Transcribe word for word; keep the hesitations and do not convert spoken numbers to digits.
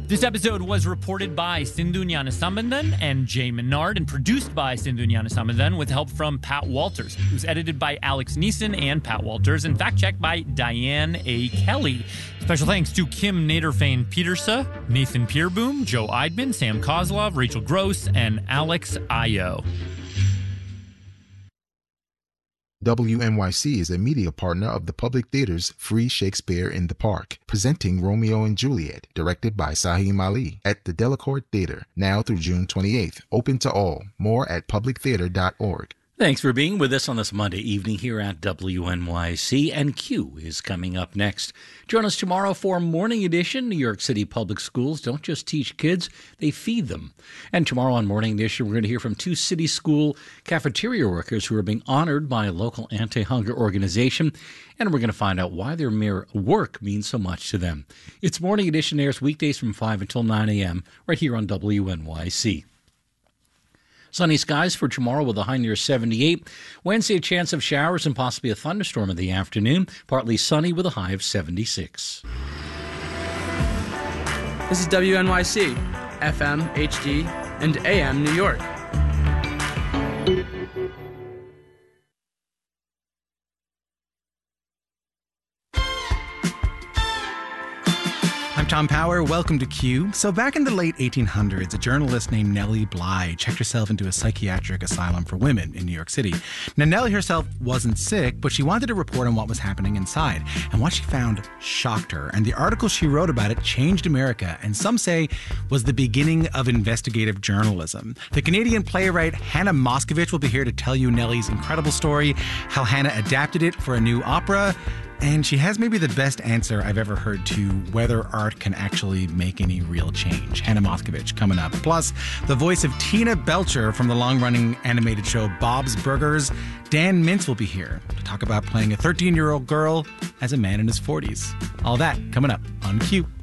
This episode was reported by Sindhu Gnanasambandan and Jay Menard and produced by Sindhu Gnanasambandan with help from Pat Walters. It was edited by Alex Neeson and Pat Walters and fact-checked by Diane A. Kelly. Special thanks to Kim Naderfane Petersa, Nathan Pierboom, Joe Eidman, Sam Kozlov, Rachel Gross, and Alex Ayo. W N Y C is a media partner of the Public Theater's Free Shakespeare in the Park, presenting Romeo and Juliet, directed by Saheem Ali, at the Delacorte Theater, now through June twenty-eighth. Open to all. More at public theater dot org. Thanks for being with us on this Monday evening here at W N Y C, and Q is coming up next. Join us tomorrow for Morning Edition. New York City Public Schools don't just teach kids, they feed them. And tomorrow on Morning Edition, we're going to hear from two city school cafeteria workers who are being honored by a local anti-hunger organization, and we're going to find out why their mere work means so much to them. It's Morning Edition, airs weekdays from five until nine a.m. right here on W N Y C. Sunny skies for tomorrow with a high near seventy-eight. Wednesday, a chance of showers and possibly a thunderstorm in the afternoon. Partly sunny with a high of seventy-six. This is W N Y C, F M, H D, and A M New York. I'm Tom Power. Welcome to Q. So back in the late eighteen hundreds, a journalist named Nellie Bly checked herself into a psychiatric asylum for women in New York City. Now, Nellie herself wasn't sick, but she wanted to report on what was happening inside. And what she found shocked her. And the article she wrote about it changed America, and some say was the beginning of investigative journalism. The Canadian playwright Hannah Moscovich will be here to tell you Nellie's incredible story, how Hannah adapted it for a new opera, and she has maybe the best answer I've ever heard to whether art can actually make any real change. Hannah Moscovich coming up. Plus, the voice of Tina Belcher from the long-running animated show Bob's Burgers, Dan Mintz, will be here to talk about playing a thirteen-year-old girl as a man in his forties. All that coming up on Q.